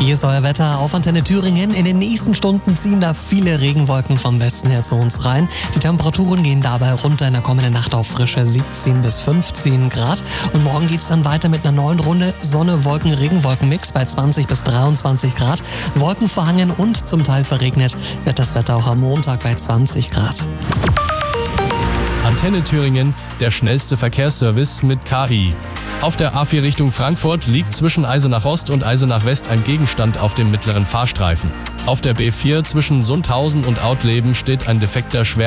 Hier ist euer Wetter auf Antenne Thüringen. In den nächsten Stunden ziehen da viele Regenwolken vom Westen her zu uns rein. Die Temperaturen gehen dabei runter in der kommenden Nacht auf frische 17 bis 15 Grad. Und morgen geht's dann weiter mit einer neuen Runde Sonne, Wolken, Regenwolken-Mix bei 20 bis 23 Grad. Wolkenverhangen und zum Teil verregnet wird das Wetter auch am Montag bei 20 Grad. Antenne Thüringen, der schnellste Verkehrsservice mit KI. Auf der A4 Richtung Frankfurt liegt zwischen Eisenach Ost und Eisenach West ein Gegenstand auf dem mittleren Fahrstreifen. Auf der B4 zwischen Sundhausen und Autleben steht ein defekter